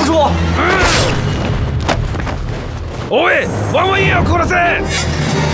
住！ おい、ワンワンを殺せ！